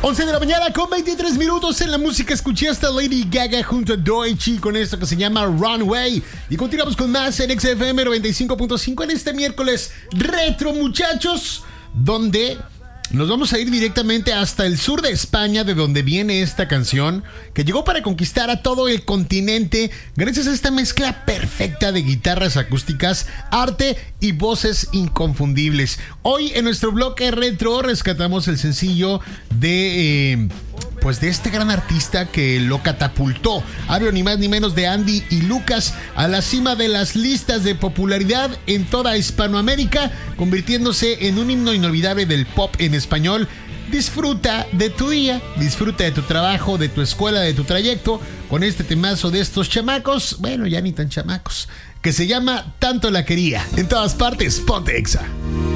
11 de la mañana con 23 minutos. En la música escuché hasta Lady Gaga junto a Doechii con esto que se llama Runway. Y continuamos con más en XFM 95.5 en este miércoles retro, muchachos, donde nos vamos a ir directamente hasta el sur de España, de donde viene esta canción, que llegó para conquistar a todo el continente gracias a esta mezcla perfecta de guitarras acústicas, arte y voces inconfundibles. Hoy en nuestro bloque retro rescatamos el sencillo de este gran artista que lo catapultó. Hablo ni más ni menos de Andy y Lucas a la cima de las listas de popularidad en toda Hispanoamérica, convirtiéndose en un himno inolvidable del pop en español. Disfruta de tu día, disfruta de tu trabajo, de tu escuela, de tu trayecto, con este temazo de estos chamacos, bueno, ya ni tan chamacos, que se llama Tanto la quería. En todas partes, ponte Exa.